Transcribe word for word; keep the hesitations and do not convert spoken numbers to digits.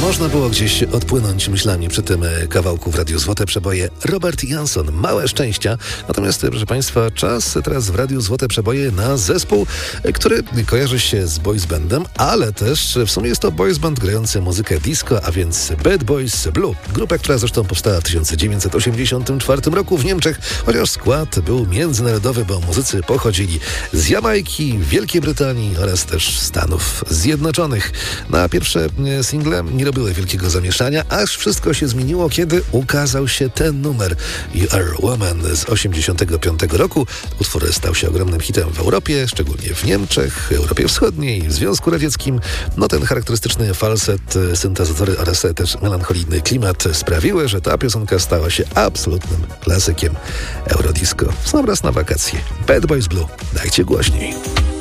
można było gdzieś odpłynąć myślami przy tym kawałku w Radiu Złote Przeboje. Robert Jansson, Małe Szczęścia. Natomiast, proszę Państwa, czas teraz w Radiu Złote Przeboje na zespół, który kojarzy się z boys bandem, ale też w sumie jest to boys band grający muzykę disco, a więc Bad Boys Blue. Grupa, która zresztą powstała w tysiąc dziewięćset osiemdziesiątym czwartym roku w Niemczech, chociaż skład był międzynarodowy, bo muzycy pochodzili z Jamajki, Wielkiej Brytanii oraz też Stanów Zjednoczonych. Na pierwsze single nie robiły wielkiego zamieszania, aż wszystko się zmieniło, kiedy ukazał się ten numer You Are Woman z osiemdziesiątego piątego roku. Utwór stał się ogromnym hitem w Europie, szczególnie w Niemczech, Europie Wschodniej, w Związku Radzieckim. No ten charakterystyczny falset, syntezatory oraz też melancholijny klimat sprawiły, że ta piosenka stała się absolutnym klasykiem Eurodisco. Sam raz na wakacje. Bad Boys Blue. Dajcie głośniej.